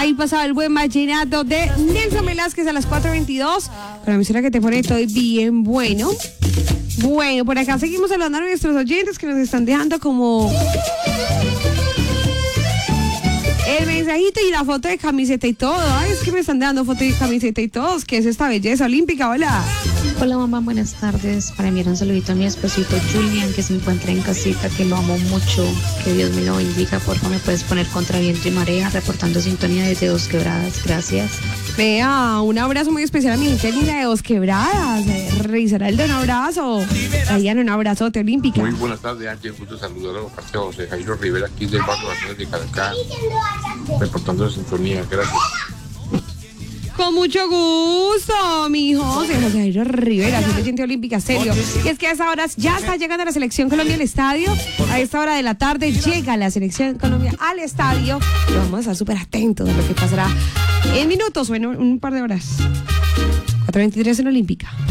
Ahí pasaba el buen vallenato de Nelson Velázquez a las 4:22. Con la emisora que te pone todo bien bueno. Bueno, por acá seguimos saludando a nuestros oyentes que nos están dejando como el mensajito y la foto de camiseta y todo. Ay, es que me están dando foto de camiseta y todo. ¿Qué es esta belleza olímpica? Hola. Hola mamá, buenas tardes. Para enviar un saludito a mi esposito Julian, que se encuentra en casita, que lo amo mucho. Que Dios me lo bendiga. Por favor, me puedes poner contra viento y marea, reportando sintonía desde Dos Quebradas. Gracias. Vea, un abrazo muy especial a mi gente linda de Dos Quebradas. Risaraldo, un abrazo. Diana, un abrazote olímpica. Muy buenas tardes, Ángel. Gusto saludar a parte de José Jairo Rivera, aquí del barrio Nacional de Caracas, reportando sintonía. Gracias. Con mucho gusto, mi José Jairo Rivera, asistente olímpica, serio. Y es que a esa hora ya está llegando la Selección Colombia al estadio. A esta hora de la tarde llega la Selección Colombia al estadio. Y vamos a estar súper atentos de lo que pasará en minutos o en un par de horas. 4:23 en Olímpica.